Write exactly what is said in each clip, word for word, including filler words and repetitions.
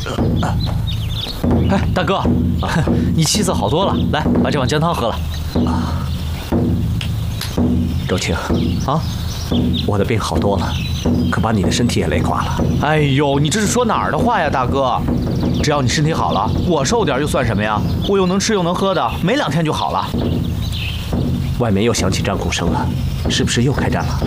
哎，大哥，你气色好多了，来把这碗姜汤喝了。 啊，周青啊， 我的病好多了，可把你的身体也累垮了。 哎呦，你这是说哪儿的话呀，大哥？只要你身体好了，我瘦点又算什么呀？我又能吃又能喝的，没两天就好了。 外面又响起战鼓声了，是不是又开战了？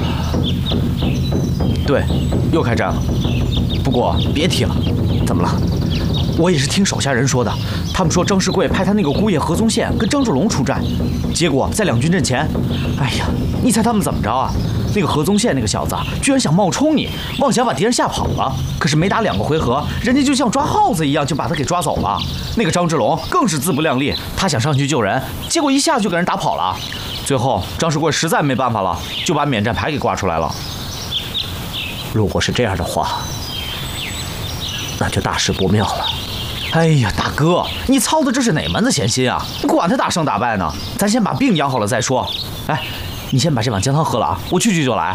对，又开战了。不过别提了， 怎么了？ 我也是听手下人说的，他们说张世贵派他那个姑爷何宗宪跟张志龙出战，结果在两军阵前，哎呀，你猜他们怎么着啊？那个何宗宪那个小子居然想冒充你，妄想把敌人吓跑了。可是没打两个回合，人家就像抓耗子一样就把他给抓走了。那个张志龙更是自不量力，他想上去救人，结果一下就给人打跑了。最后张世贵实在没办法了，就把免战牌给挂出来了。 如果是这样的话，那就大事不妙了。 哎呀，大哥，你操的这是哪门子闲心啊？你管他打胜打败呢，咱先把病养好了再说。哎，你先把这碗姜汤喝了啊，我去去就来。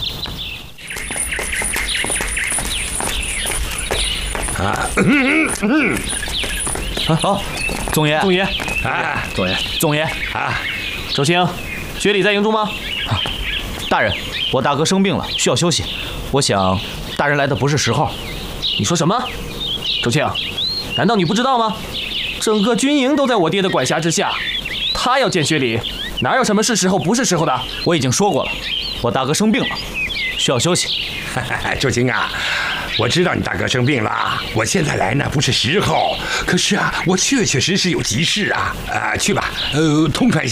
啊，嗯嗯啊，好，总爷， 总爷， 啊， 总爷，总爷啊， 周青，学礼在营中吗？ 啊，大人，我大哥生病了，需要休息。我想，大人来的不是时候。 你说什么？周青，难道你不知道吗？整个军营都在我爹的管辖之下，他要见薛礼，哪有什么是时候不是时候的？ 我已经说过了，我大哥生病了，需要休息。 周青啊，我知道你大哥生病了，我现在来呢不是时候。可是啊，我确确实实有急事啊，啊，去吧，呃，痛快一下。